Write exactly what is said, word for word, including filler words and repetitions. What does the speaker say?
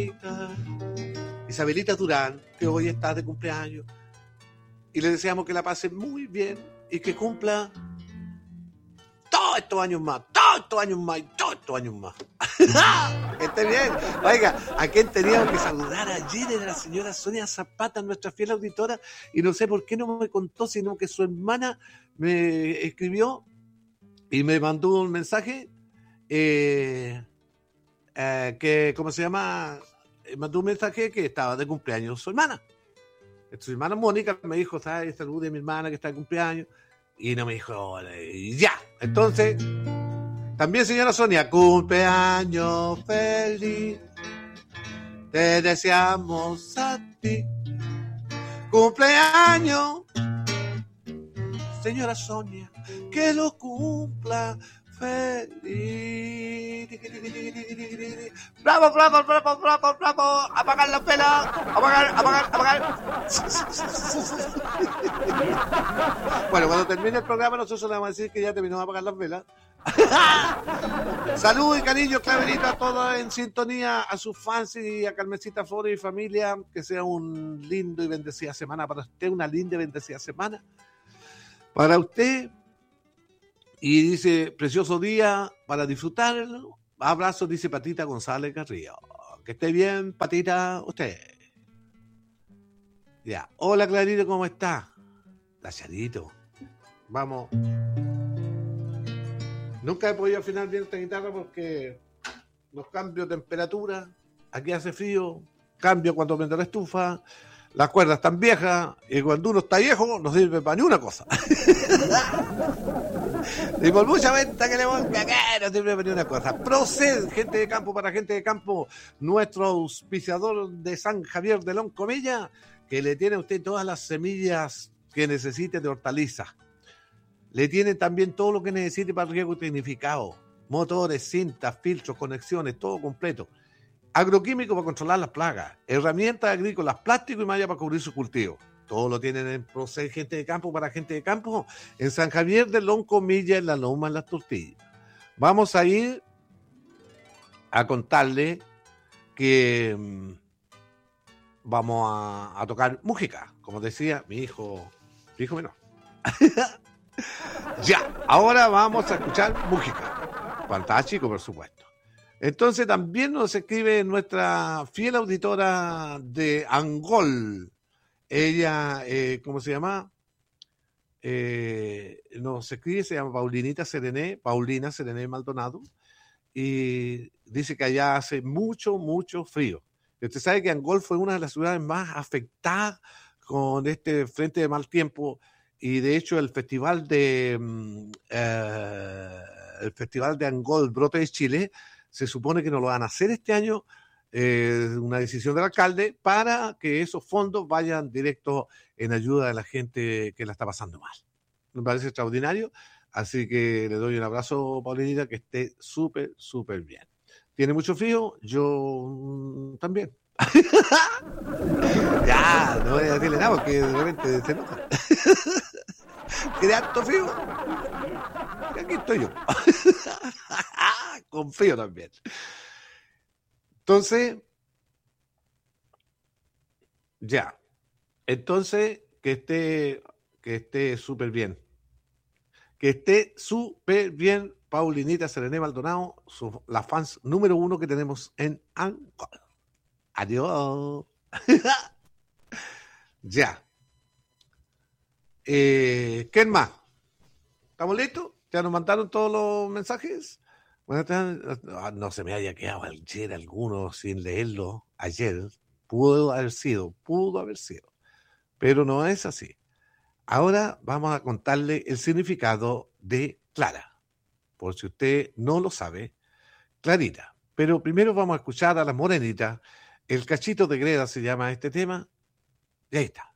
Isabelita Durán, que hoy está de cumpleaños, y le deseamos que la pase muy bien y que cumpla todos estos años más, todos estos años más y todos estos años más. Que esté bien. Oiga, ¿a quién teníamos que saludar ayer? Era la señora Sonia Zapata, nuestra fiel auditora, y no sé por qué no me contó, sino que su hermana me escribió y me mandó un mensaje eh, eh, que, ¿cómo se llama? Mandó un mensaje que estaba de cumpleaños su hermana. Su hermana Mónica me dijo, ¿sabes? Salude a mi hermana que está de cumpleaños. Y no me dijo, ya. Entonces, también señora Sonia, cumpleaños feliz. Te deseamos a ti. Cumpleaños, señora Sonia, que lo cumpla feliz. Bravo, bravo, bravo, bravo, bravo. Apagar la vela. Apagar, apagar, apagar. Bueno, cuando termine el programa nosotros le vamos a decir que ya terminó de apagar las velas. Salud y cariño, Claverito, a todos en sintonía, a sus fans y a Carmencita Foro y familia. Que sea un lindo y bendecida semana para usted, una linda y bendecida semana para usted. Y dice, precioso día para disfrutarlo. Abrazos, dice Patita González Carrillo. Que esté bien, Patita, usted. Ya. Hola, Clarito, ¿cómo está? La Charito. Vamos. Nunca he podido afinar bien esta guitarra porque los cambios de temperatura, aquí hace frío, cambio cuando prende la estufa, las cuerdas están viejas y cuando uno está viejo no sirve para ni una cosa. Y por mucha venta que le ponga, que no sirve para ni una cosa. Proced, gente de campo para gente de campo, nuestro auspiciador de San Javier de Loncomilla, que le tiene a usted todas las semillas que necesite de hortalizas. Le tiene también todo lo que necesite para el riego tecnificado, motores, cintas, filtros, conexiones, todo completo. Agroquímico para controlar las plagas, herramientas agrícolas, plástico y malla para cubrir su cultivo. Todo lo tienen en Proced, gente de campo para gente de campo, en San Javier de Loncomilla, en la Loma, en las Tortillas. Vamos a ir a contarle que mmm, vamos a, a tocar música, como decía mi hijo, mi hijo menor. Ya, ahora vamos a escuchar música. Fantástico, por supuesto. Entonces también nos escribe nuestra fiel auditora de Angol. Ella, eh, ¿cómo se llama? Eh, nos escribe, se llama Paulinita Serené, Paulina Serené Maldonado, y dice que allá hace mucho, mucho frío. Y usted sabe que Angol fue una de las ciudades más afectadas con este frente de mal tiempo. Y de hecho el festival de eh, el festival de Angol Brote de Chile se supone que no lo van a hacer este año, eh, una decisión del alcalde para que esos fondos vayan directos en ayuda de la gente que la está pasando mal. Me parece extraordinario, así que le doy un abrazo, Paulinita, que esté súper, súper bien. ¿Tiene mucho frío? Yo mm, también. Ya, no voy a decirle nada porque de repente se enoja. ¿Tiene harto frío? Aquí estoy yo. Con frío también. Entonces, ya. Entonces, que esté, que esté súper bien. Que esté súper bien, Paulinita Serené Maldonado, su, la fans número uno que tenemos en Angol. Adiós. Ya. Eh, ¿Quién más? ¿Estamos listos? ¿Ya nos mandaron todos los mensajes? Bueno, no se me haya quedado ayer alguno sin leerlo ayer. Pudo haber sido, pudo haber sido. Pero no es así. Ahora vamos a contarle el significado de Clara. Por si usted no lo sabe, Clarita. Pero primero vamos a escuchar a las morenitas. El cachito de greda se llama este tema. Y ahí está.